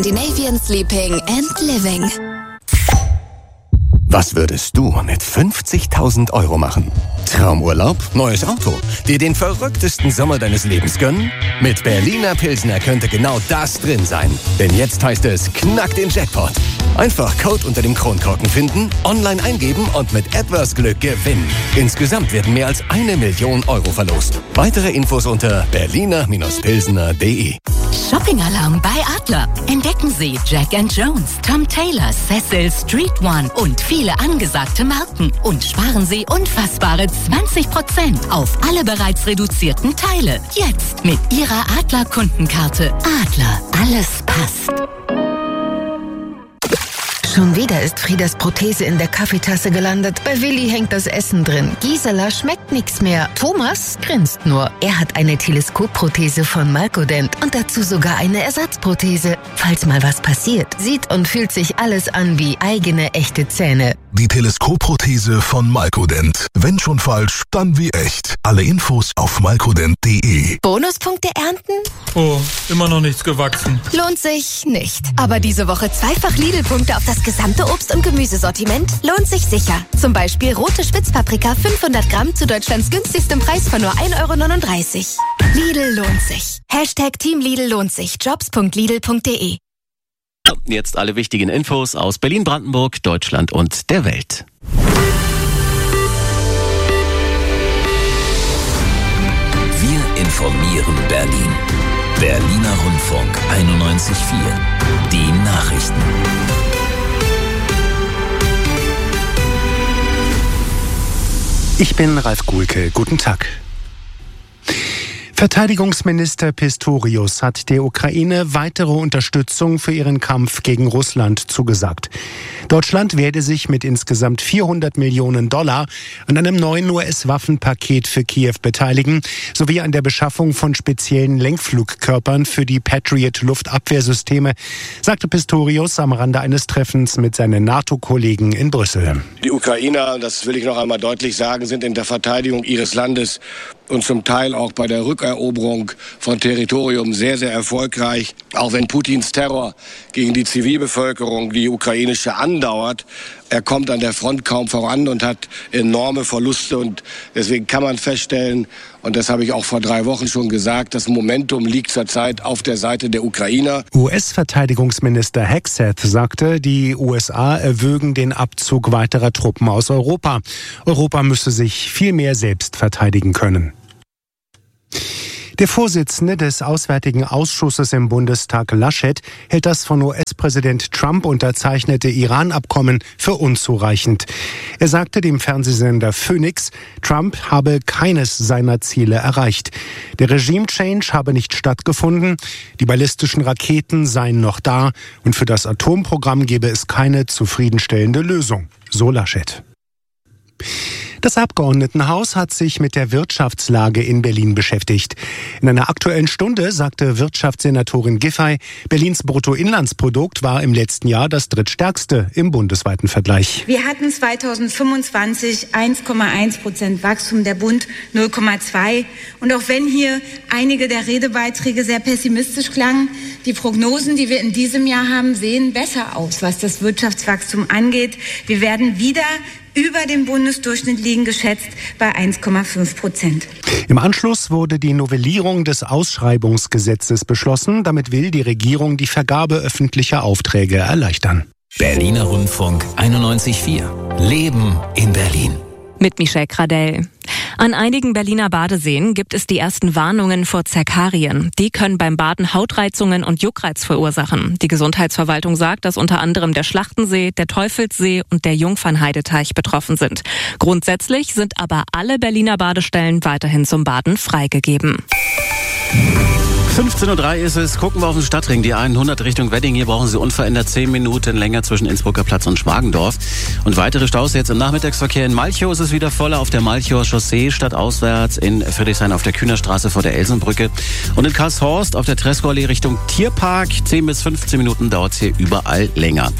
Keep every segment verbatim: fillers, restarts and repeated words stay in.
Scandinavian Sleeping and Living. Was würdest du mit fünfzigtausend Euro machen? Traumurlaub, neues Auto, dir den verrücktesten Sommer deines Lebens gönnen? Mit Berliner Pilsner könnte genau das drin sein. Denn jetzt heißt es, knack den Jackpot. Einfach Code unter dem Kronkorken finden, online eingeben und mit etwas Glück gewinnen. Insgesamt werden mehr als eine Million Euro verlost. Weitere Infos unter berliner Pilsner punkt de. Shopping-Alarm bei Adler. Entdecken Sie Jack and Jones, Tom Taylor, Cecil, Street One und viele angesagte Marken. Und sparen Sie unfassbare zwanzig Prozent auf alle bereits reduzierten Teile. Jetzt mit Ihrer Adler-Kundenkarte. Adler, alles passt. Schon wieder ist Friedas Prothese in der Kaffeetasse gelandet. Bei Willi hängt das Essen drin. Gisela schmeckt nichts mehr. Thomas grinst nur. Er hat eine Teleskopprothese von Malkodent und dazu sogar eine Ersatzprothese. Falls mal was passiert, sieht und fühlt sich alles an wie eigene echte Zähne. Die Teleskopprothese von Malkodent. Wenn schon falsch, dann wie echt. Alle Infos auf malkodent punkt de. Bonuspunkte ernten? Oh, immer noch nichts gewachsen. Lohnt sich nicht. Aber diese Woche zweifach Lidl-Punkte auf das gesamte Obst- und Gemüsesortiment lohnt sich sicher. Zum Beispiel rote Spitzpaprika fünfhundert Gramm zu Deutschlands günstigstem Preis von nur ein Euro neununddreißig. Lidl lohnt sich. Hashtag Team Lidl lohnt sich. jobs punkt lidl punkt de. Jetzt alle wichtigen Infos aus Berlin, Brandenburg, Deutschland und der Welt. Wir informieren Berlin. Berliner Rundfunk einundneunzig Komma vier. Die Nachrichten. Ich bin Ralf Guhlke. Guten Tag. Verteidigungsminister Pistorius hat der Ukraine weitere Unterstützung für ihren Kampf gegen Russland zugesagt. Deutschland werde sich mit insgesamt vierhundert Millionen Dollar an einem neuen U S-Waffenpaket für Kiew beteiligen, sowie an der Beschaffung von speziellen Lenkflugkörpern für die Patriot-Luftabwehrsysteme, sagte Pistorius am Rande eines Treffens mit seinen NATO-Kollegen in Brüssel. Die Ukrainer, das will ich noch einmal deutlich sagen, sind in der Verteidigung ihres Landes und zum Teil auch bei der Rückeroberung von Territorium sehr, sehr erfolgreich. Auch wenn Putins Terror gegen die Zivilbevölkerung, die ukrainische, andauert, er kommt an der Front kaum voran und hat enorme Verluste. Und deswegen kann man feststellen, und das habe ich auch vor drei Wochen schon gesagt, das Momentum liegt zurzeit auf der Seite der Ukrainer. U S-Verteidigungsminister Hegseth sagte, die U S A erwägen den Abzug weiterer Truppen aus Europa. Europa müsse sich viel mehr selbst verteidigen können. Der Vorsitzende des Auswärtigen Ausschusses im Bundestag, Laschet, hält das von U S-Präsident Trump unterzeichnete Iran-Abkommen für unzureichend. Er sagte dem Fernsehsender Phoenix, Trump habe keines seiner Ziele erreicht. Der Regime-Change habe nicht stattgefunden, die ballistischen Raketen seien noch da und für das Atomprogramm gebe es keine zufriedenstellende Lösung, so Laschet. Das Abgeordnetenhaus hat sich mit der Wirtschaftslage in Berlin beschäftigt. In einer Aktuellen Stunde sagte Wirtschaftssenatorin Giffey, Berlins Bruttoinlandsprodukt war im letzten Jahr das drittstärkste im bundesweiten Vergleich. Wir hatten zweitausendfünfundzwanzig eins Komma eins Prozent Wachstum, der Bund null Komma zwei. Und auch wenn hier einige der Redebeiträge sehr pessimistisch klangen, die Prognosen, die wir in diesem Jahr haben, sehen besser aus, was das Wirtschaftswachstum angeht. Wir werden wieder über dem Bundesdurchschnitt liegen, geschätzt bei eins Komma fünf Prozent. Im Anschluss wurde die Novellierung des Ausschreibungsgesetzes beschlossen. Damit will die Regierung die Vergabe öffentlicher Aufträge erleichtern. Berliner Rundfunk einundneunzig Komma vier. Leben in Berlin. Mit Michelle Gradell. An einigen Berliner Badeseen gibt es die ersten Warnungen vor Zerkarien. Die können beim Baden Hautreizungen und Juckreiz verursachen. Die Gesundheitsverwaltung sagt, dass unter anderem der Schlachtensee, der Teufelssee und der Jungfernheideteich betroffen sind. Grundsätzlich sind aber alle Berliner Badestellen weiterhin zum Baden freigegeben. fünfzehn Uhr drei ist es. Gucken wir auf den Stadtring. Die hundert Richtung Wedding. Hier brauchen Sie unverändert zehn Minuten länger zwischen Innsbrucker Platz und Schmargendorf. Und weitere Staus jetzt im Nachmittagsverkehr. In Malchow ist es wieder voller auf der Malchower Chaussee, stadtauswärts in Friedrichshain auf der Kühnerstraße vor der Elsenbrücke. Und in Karlshorst auf der Treschow-Allee Richtung Tierpark. zehn bis fünfzehn Minuten dauert es hier überall länger.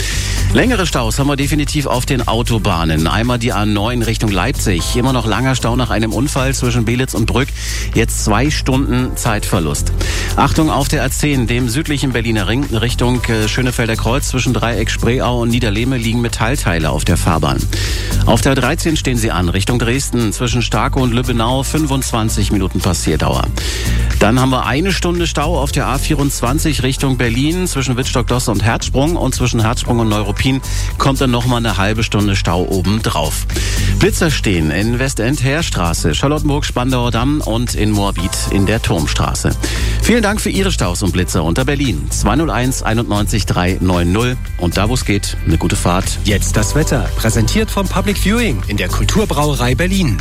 Längere Staus haben wir definitiv auf den Autobahnen. Einmal die A neun Richtung Leipzig. Immer noch langer Stau nach einem Unfall zwischen Belitz und Brück. Jetzt zwei Stunden Zeitverlust. Achtung auf der A zehn, dem südlichen Berliner Ring, Richtung Schönefelder Kreuz. Zwischen Dreieck Spreeau und Niederlehme liegen Metallteile auf der Fahrbahn. Auf der A dreizehn stehen sie an, Richtung Dresden. Zwischen Starkow und Lübbenau fünfundzwanzig Minuten Passierdauer. Dann haben wir eine Stunde Stau auf der A vierundzwanzig Richtung Berlin. Zwischen Wittstock-Dosse und Herzsprung. Und zwischen Herzsprung und Neuruppin kommt dann nochmal eine halbe Stunde Stau oben drauf. Blitzer stehen in Westend-Heerstraße, Charlottenburg-Spandauer Damm und in Moabit in der Turmstraße. Vielen Dank für Ihre Staus und Blitzer unter Berlin. zwei null eins einundneunzig dreihundertneunzig. Und da, wo es geht, eine gute Fahrt. Jetzt das Wetter, präsentiert vom Public Viewing in der Kulturbrauerei Berlin.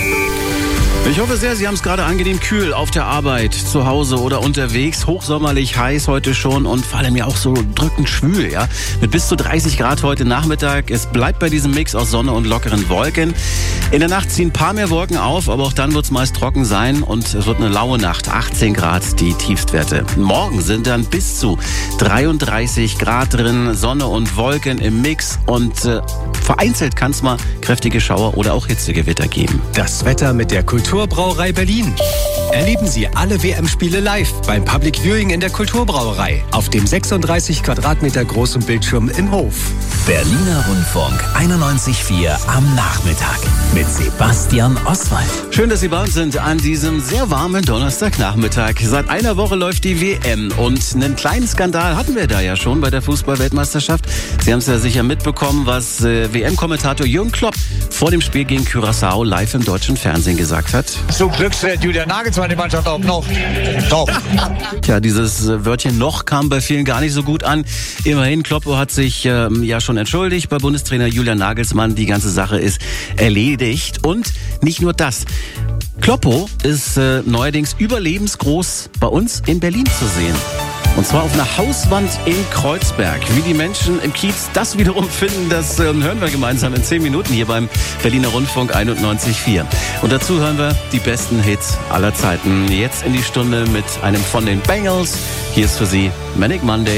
Ich hoffe sehr, Sie haben es gerade angenehm kühl auf der Arbeit, zu Hause oder unterwegs. Hochsommerlich heiß heute schon und vor allem ja auch so drückend schwül, ja. Mit bis zu dreißig Grad heute Nachmittag. Es bleibt bei diesem Mix aus Sonne und lockeren Wolken. In der Nacht ziehen ein paar mehr Wolken auf, aber auch dann wird es meist trocken sein und es wird eine laue Nacht. achtzehn Grad die Tiefstwerte. Morgen sind dann bis zu dreiunddreißig Grad drin, Sonne und Wolken im Mix und äh, vereinzelt kann es mal kräftige Schauer oder auch Hitzegewitter geben. Das Wetter mit der Kulturbrauerei Berlin. Erleben Sie alle W M-Spiele live beim Public Viewing in der Kulturbrauerei auf dem sechsunddreißig Quadratmeter großen Bildschirm im Hof. Berliner Rundfunk einundneunzig Komma vier am Nachmittag mit Sebastian Oswald. Schön, dass Sie bei uns sind an diesem sehr warmen Donnerstagnachmittag. Seit einer Woche läuft die W M und einen kleinen Skandal hatten wir da ja schon bei der Fußball-Weltmeisterschaft. Sie haben es ja sicher mitbekommen, was äh, W M-Kommentator Jürgen Klopp vor dem Spiel gegen Curaçao live im deutschen Fernsehen gesagt hat. Zum Glück stellt Julian Nagelsmann die Mannschaft auch noch. Top. Tja, dieses Wörtchen noch kam bei vielen gar nicht so gut an. Immerhin, Kloppo hat sich ähm, ja schon entschuldigt bei Bundestrainer Julian Nagelsmann. Die ganze Sache ist erledigt. Und nicht nur das. Kloppo ist äh, neuerdings überlebensgroß bei uns in Berlin zu sehen. Und zwar auf einer Hauswand in Kreuzberg. Wie die Menschen im Kiez das wiederum finden, das äh, hören wir gemeinsam in zehn Minuten hier beim Berliner Rundfunk einundneunzig Komma vier. Und dazu hören wir die besten Hits aller Zeiten. Jetzt in die Stunde mit einem von den Bangles. Hier ist für Sie Manic Monday.